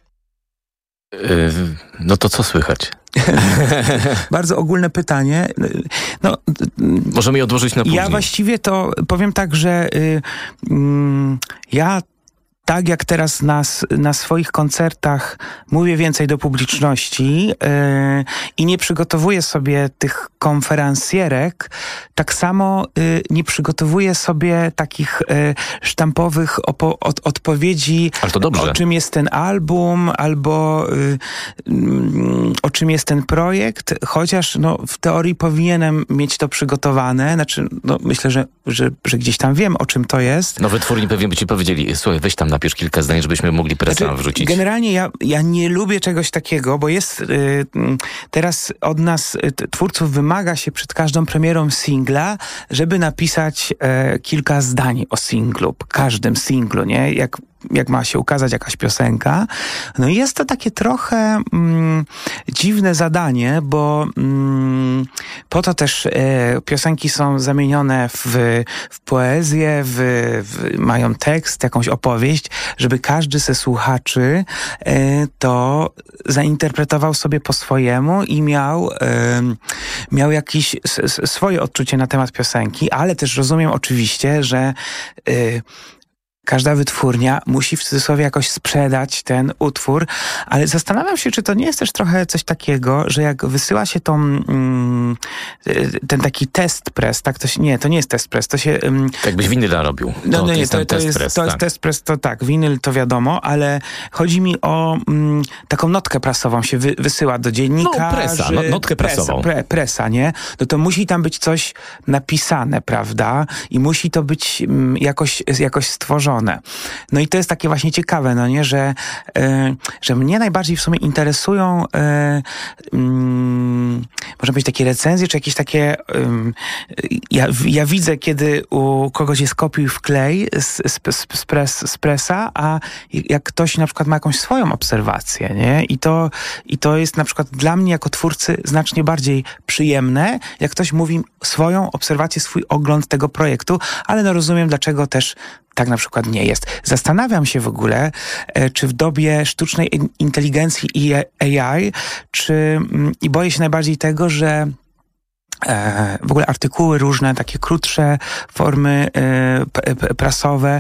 S13: Yy, no to co słychać?
S14: Bardzo ogólne pytanie. No,
S13: możemy je odłożyć na później.
S14: Ja właściwie to powiem tak, że yy, yy, ja tak jak teraz na, na swoich koncertach mówię więcej do publiczności yy, i nie przygotowuję sobie tych konferencjerek, tak samo yy, nie przygotowuję sobie takich yy, sztampowych opo- od, odpowiedzi,
S13: ale to dobrze.
S14: O czym jest ten album, albo yy, yy, o czym jest ten projekt, chociaż no, w teorii powinienem mieć to przygotowane. Znaczy, no, myślę, że, że, że gdzieś tam wiem, o czym to jest.
S13: No wytwórni pewnie by ci powiedzieli, słuchaj, weź tam napisz kilka zdań, żebyśmy mogli presję znaczy, wrzucić.
S14: Generalnie ja, ja nie lubię czegoś takiego, bo jest y, teraz od nas, y, twórców, wymaga się przed każdą premierą singla, żeby napisać y, kilka zdań o singlu, każdym singlu, nie? Jak jak ma się ukazać jakaś piosenka. No i jest to takie trochę mm, dziwne zadanie, bo mm, po to też e, piosenki są zamienione w, w poezję, w, w, mają tekst, jakąś opowieść, żeby każdy ze słuchaczy e, to zainterpretował sobie po swojemu i miał, e, miał jakieś s, swoje odczucie na temat piosenki, ale też rozumiem oczywiście, że e, każda wytwórnia musi w cudzysłowie jakoś sprzedać ten utwór, ale zastanawiam się, czy to nie jest też trochę coś takiego, że jak wysyła się tą, mm, ten taki test press, tak, to się, nie, to nie jest test press, to się... Mm,
S13: tak jakbyś winyla robił.
S14: No,
S13: to,
S14: no
S13: to
S14: nie,
S13: jest
S14: to,
S13: to,
S14: to,
S13: jest,
S14: jest,
S13: press,
S14: to
S13: tak.
S14: jest test press, to tak, winyl to wiadomo, ale chodzi mi o mm, taką notkę prasową się wy, wysyła do dziennikarzy.
S13: No presa, no, notkę presową.
S14: Presa, pre, presa, nie? No to musi tam być coś napisane, prawda? I musi to być mm, jakoś, jakoś stworzone. No i to jest takie właśnie ciekawe, no nie, że, y, że mnie najbardziej w sumie interesują y, y, można powiedzieć takie recenzje, czy jakieś takie y, ja, ja widzę, kiedy u kogoś jest kopiuj wklej z, z, z, press, z presa, a jak ktoś na przykład ma jakąś swoją obserwację, nie? I to, i to jest na przykład dla mnie jako twórcy znacznie bardziej przyjemne, jak ktoś mówi swoją obserwację, swój ogląd tego projektu, ale no rozumiem, dlaczego też tak na przykład nie jest. Zastanawiam się w ogóle, czy w dobie sztucznej inteligencji i A I, czy i boję się najbardziej tego, że w ogóle artykuły różne, takie krótsze formy prasowe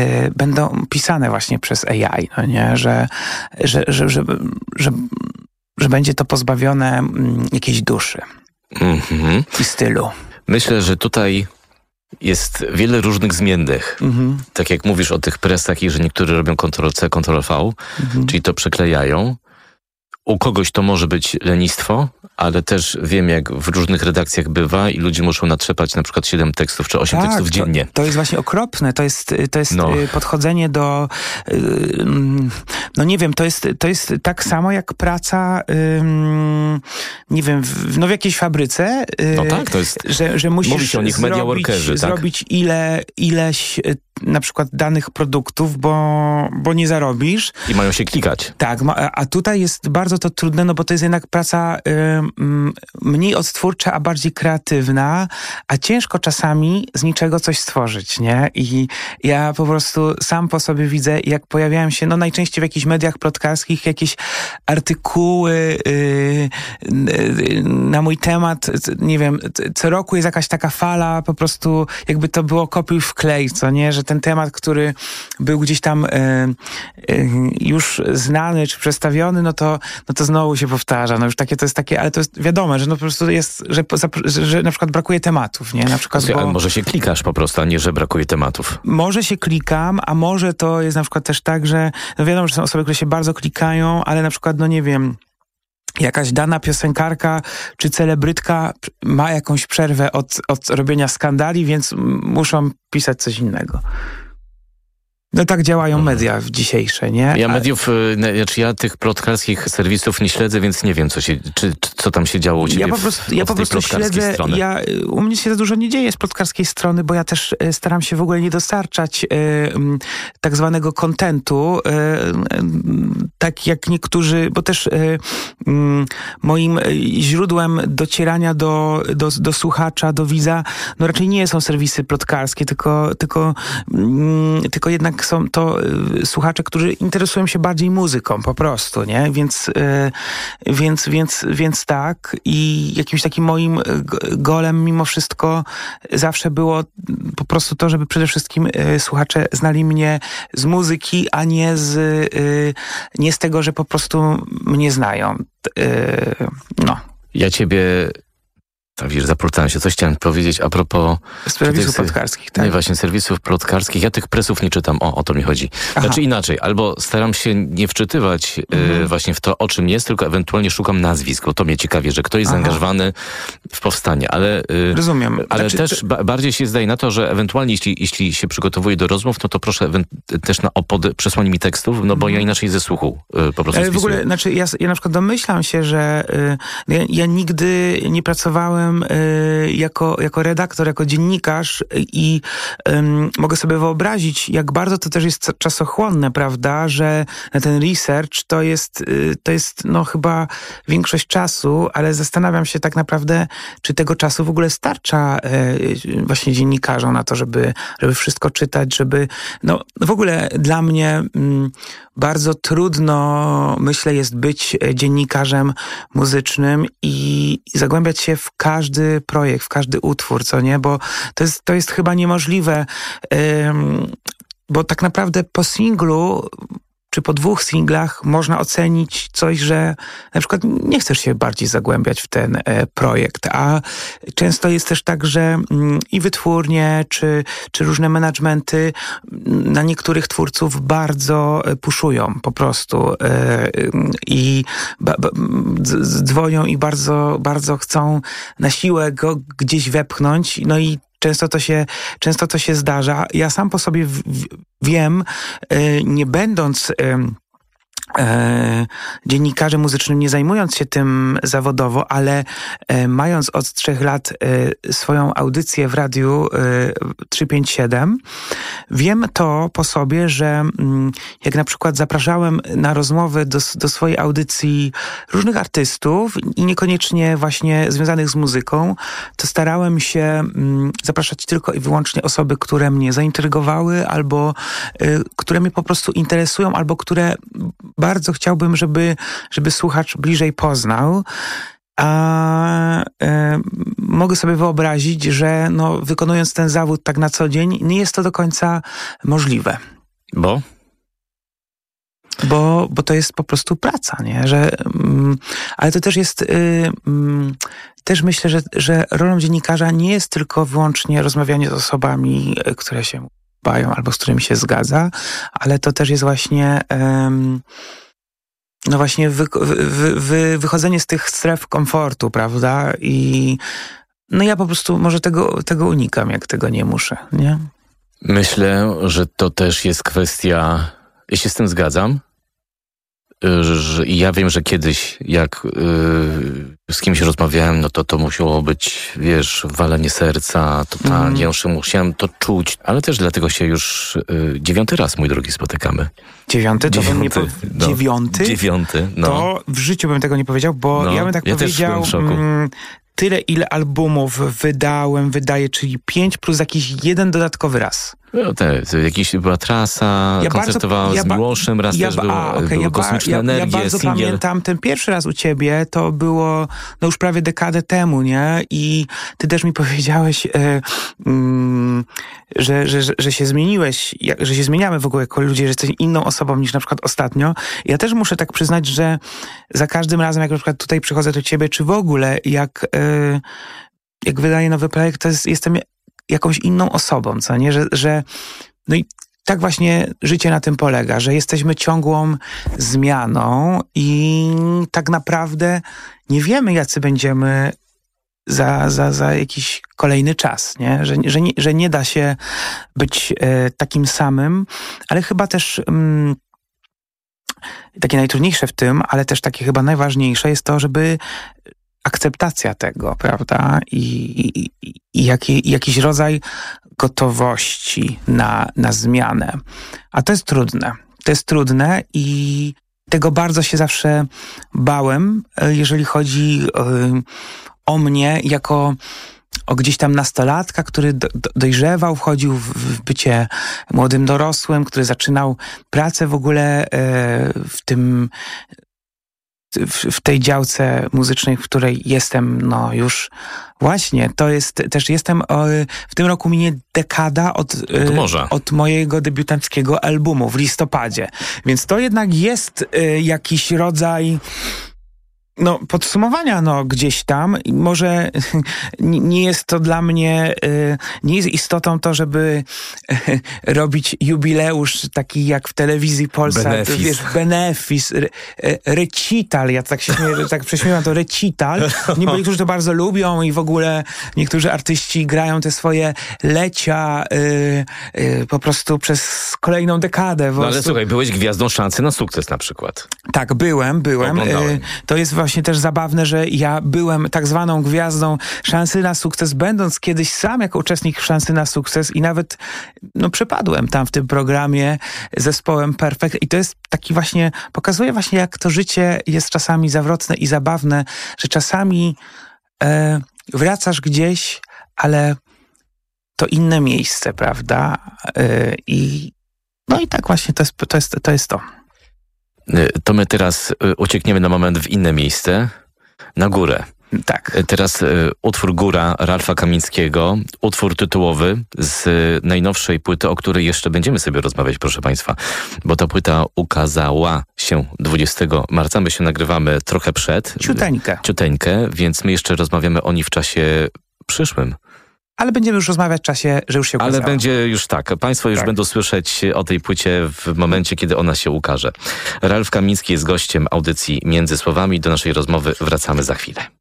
S14: będą pisane właśnie przez A I, no nie? Że, że, że, że, że że będzie to pozbawione mm, jakiejś duszy
S13: Mhm.
S14: i stylu.
S13: Myślę, że tutaj jest wiele różnych zmiennych.
S14: Mhm.
S13: Tak jak mówisz o tych presach i że niektórzy robią kontrol C, kontrol V,
S14: Mhm.
S13: czyli to przeklejają. U kogoś to może być lenistwo, ale też wiem, jak w różnych redakcjach bywa i ludzie muszą natrzepać na przykład siedem tekstów czy osiem
S14: Tak,
S13: tekstów dziennie.
S14: To, to jest właśnie okropne. To jest, to jest
S13: No.
S14: y, podchodzenie do... y, mm, no nie wiem, to jest, to jest tak samo jak praca ym, nie wiem, w, no w jakiejś fabryce. y,
S13: No tak, to jest...
S14: Że, że musisz
S13: Mówi się o nich media
S14: zrobić,
S13: workerzy, tak?
S14: zrobić ile, ileś y, na przykład danych produktów, bo, bo nie zarobisz.
S13: I mają się klikać.
S14: Tak, ma- a tutaj jest bardzo to trudne, no bo to jest jednak praca y, mm, mniej odtwórcza, a bardziej kreatywna, a ciężko czasami z niczego coś stworzyć, nie? I ja po prostu sam po sobie widzę, jak pojawiają się, no najczęściej w jakichś mediach plotkarskich, jakieś artykuły y, y, na mój temat, nie wiem, co roku jest jakaś taka fala, po prostu jakby to było kopiuj wklej, co nie? Że ten temat, który był gdzieś tam y, y, już znany czy przedstawiony, no to, no to znowu się powtarza. No już takie to jest takie, ale to jest wiadome, że no po prostu jest, że, że, że na przykład brakuje tematów, nie? Na przykład,
S13: Ale
S14: bo
S13: może się klikasz po prostu, a nie, że brakuje tematów.
S14: może się klikam, a może to jest na przykład też tak, że no wiadomo, że są osoby, które się bardzo klikają, ale na przykład, no nie wiem, jakaś dana piosenkarka czy celebrytka ma jakąś przerwę od, od robienia skandali, więc muszą pisać coś innego. No tak działają media dzisiejsze, nie?
S13: Ja
S14: A-
S13: mediów, y, ne- znaczy ja tych plotkarskich serwisów nie śledzę, więc nie wiem, co się, czy, czy, co tam się działo u ciebie
S14: Ja po
S13: w-
S14: prostu,
S13: od
S14: ja po
S13: tej
S14: prostu
S13: plotkarskiej
S14: śledzę,
S13: strony.
S14: ja, y, u mnie się za dużo nie dzieje z plotkarskiej strony, bo ja też y, staram się w ogóle nie dostarczać y, mm, tak zwanego kontentu, y, y, tak jak niektórzy, bo też y, mm, moim y, źródłem docierania do, do, do słuchacza, do widza, no raczej nie są serwisy plotkarskie, tylko, tylko, mm, tylko jednak są to y, słuchacze, którzy interesują się bardziej muzyką po prostu, nie? Więc, y, więc, więc, więc tak. I jakimś takim moim y, g- golem mimo wszystko zawsze było po prostu to, żeby przede wszystkim y, słuchacze znali mnie z muzyki, a nie z, y, nie z tego, że po prostu mnie znają. Y, no.
S13: Ja ciebie... Tak, wiesz, zaplątałem się. Coś chciałem powiedzieć a propos...
S14: Serwisów
S13: tych-
S14: plotkarskich, tak?
S13: Nie, właśnie serwisów plotkarskich. Ja tych presów nie czytam. O, o to mi chodzi.
S14: Aha.
S13: Znaczy inaczej, albo staram się nie wczytywać
S14: Mhm.
S13: y, właśnie w to, o czym jest, tylko ewentualnie szukam nazwisk, bo to mnie ciekawi, że kto jest
S14: Aha.
S13: zaangażowany w powstanie. Ale, y,
S14: Rozumiem.
S13: ale
S14: Znaczy,
S13: też ba- bardziej się zdaje na to, że ewentualnie jeśli, jeśli się przygotowuję do rozmów, no to proszę ewen- też na opod- przesłanie mi tekstów, no bo ja inaczej ze słuchu y, po prostu
S14: Ale w
S13: spisuję.
S14: ogóle, znaczy ja, ja na przykład domyślam się, że y, ja, ja nigdy nie pracowałem y, jako, jako redaktor, jako dziennikarz i ym, mogę sobie wyobrazić, jak bardzo to też jest czasochłonne, prawda, że ten research to jest, y, to jest no chyba większość czasu, ale zastanawiam się tak naprawdę, czy tego czasu w ogóle starcza y, właśnie dziennikarzom na to, żeby, żeby wszystko czytać, żeby, no w ogóle dla mnie mm, bardzo trudno, myślę, jest być dziennikarzem muzycznym i, i zagłębiać się w każdy projekt, w każdy utwór, co nie? Bo to jest, to jest chyba niemożliwe, ym, bo tak naprawdę po singlu czy po dwóch singlach można ocenić coś, że na przykład nie chcesz się bardziej zagłębiać w ten e, projekt, a często jest też tak, że mm, i wytwórnie, czy, czy różne managementy mm, na niektórych twórców bardzo e, puszują po prostu e, i ba, ba, d- d- dzwonią i bardzo, bardzo chcą na siłę go gdzieś wepchnąć, no i Często to się, często to się zdarza. Ja sam po sobie w, w, wiem, y, nie będąc y, E, dziennikarzem muzycznym, nie zajmując się tym zawodowo, ale e, mając od trzech lat e, swoją audycję w radiu e, trzysta pięćdziesiąt siedem, wiem to po sobie, że m, jak na przykład zapraszałem na rozmowy do, do swojej audycji różnych artystów i niekoniecznie właśnie związanych z muzyką, to starałem się m, zapraszać tylko i wyłącznie osoby, które mnie zaintrygowały albo e, które mnie po prostu interesują, albo które bardzo chciałbym, żeby, żeby słuchacz bliżej poznał. A e, mogę sobie wyobrazić, że no, wykonując ten zawód tak na co dzień, nie jest to do końca możliwe.
S13: Bo?
S14: bo, bo to jest po prostu praca, nie? Że, mm, ale to też jest, y, mm, też myślę, że, że rolą dziennikarza nie jest tylko wyłącznie rozmawianie z osobami, które się bają albo z którymi się zgadza, ale to też jest właśnie ym, no właśnie wy, wy, wy, wychodzenie z tych stref komfortu, prawda? I no ja po prostu może tego, tego unikam, jak tego nie muszę, nie?
S13: Myślę, że to też jest kwestia, ja się z tym zgadzam, że ja wiem, że kiedyś jak yy, z kimś rozmawiałem, no to to musiało być, wiesz, walenie serca totalnie, mm. ja musiałem to czuć, ale też dlatego się już yy, dziewiąty raz, mój drogi, spotykamy.
S14: Dziewiąty? To dziewiąty, bym nie po...
S13: no,
S14: dziewiąty?
S13: Dziewiąty, no.
S14: To w życiu bym tego nie powiedział, bo no, ja bym tak
S13: ja
S14: powiedział...
S13: Też byłem w szoku.
S14: Mm, tyle, ile albumów wydałem, wydaję, czyli pięć plus jakiś jeden dodatkowy raz.
S13: No te, to jakiś była trasa, ja koncertowałem ja z Miłoszem, raz
S14: ja
S13: też było,
S14: a, okay,
S13: było
S14: ja
S13: Kosmiczna
S14: ja,
S13: Energia,
S14: Ja bardzo
S13: singiel.
S14: pamiętam ten pierwszy raz u ciebie, to było no już prawie dekadę temu, nie? I ty też mi powiedziałeś, e, mm, że, że, że, że się zmieniłeś, jak, że się zmieniamy w ogóle jako ludzie, że jesteś inną osobą niż na przykład ostatnio. Ja też muszę tak przyznać, że za każdym razem, jak na przykład tutaj przychodzę do ciebie, czy w ogóle jak, e, jak wydaję nowy projekt, to jest, jestem jakąś inną osobą, co nie? Że, że no i tak właśnie życie na tym polega, że jesteśmy ciągłą zmianą i tak naprawdę nie wiemy, jacy będziemy za, za, za jakiś kolejny czas, nie? Że, że, nie, że nie da się być e, takim samym, ale chyba też mm, takie najtrudniejsze w tym, ale też takie chyba najważniejsze jest to, żeby akceptacja tego, prawda? I, i, i, jaki, i jakiś rodzaj gotowości na, na zmianę. A to jest trudne. To jest trudne i tego bardzo się zawsze bałem, jeżeli chodzi o mnie jako o gdzieś tam nastolatka, który do, do, dojrzewał, wchodził w, w bycie młodym dorosłym, który zaczynał pracę w ogóle w tym W, w tej działce muzycznej, w której jestem, no już właśnie, to jest, też jestem, o, w tym roku minie dekada od, od mojego debiutanckiego albumu w listopadzie, więc to jednak jest y, jakiś rodzaj no, podsumowania, no, gdzieś tam. I może nie jest to dla mnie, nie jest istotą to, żeby robić jubileusz taki jak w telewizji Polsat,
S13: benefis.
S14: wiesz, benefis, re, recital, ja tak się śmieję, tak prześmiewam to recital. Nie, niektórzy to bardzo lubią i w ogóle niektórzy artyści grają te swoje lecia y, y, po prostu przez kolejną dekadę.
S13: No ale słuchaj, byłeś gwiazdą Szansy na sukces na przykład.
S14: Tak, byłem, byłem. Y, to jest właśnie też zabawne, że ja byłem tak zwaną gwiazdą Szansy na sukces, będąc kiedyś sam jako uczestnik Szansy na sukces i nawet no, przepadłem tam w tym programie zespołem Perfect i to jest taki właśnie, pokazuje właśnie jak to życie jest czasami zawrotne i zabawne, że czasami e, wracasz gdzieś, ale to inne miejsce, prawda? E, i no i tak właśnie to jest to. Jest, to, jest to.
S13: To my teraz uciekniemy na moment w inne miejsce, na górę.
S14: Tak.
S13: Teraz y, utwór Góra Ralfa Kamińskiego, utwór tytułowy z y, najnowszej płyty, o której jeszcze będziemy sobie rozmawiać, proszę Państwa, bo ta płyta ukazała się dwudziestego marca, my się nagrywamy trochę przed.
S14: Ciuteńkę.
S13: Ciuteńkę, więc my jeszcze rozmawiamy o niej w czasie przyszłym.
S14: Ale będziemy już rozmawiać w czasie, że już się ukazała.
S13: Ale będzie już tak. Państwo już tak. będą słyszeć o tej płycie w momencie, kiedy ona się ukaże. Ralf Kamiński jest gościem audycji Między Słowami. Do naszej rozmowy wracamy za chwilę.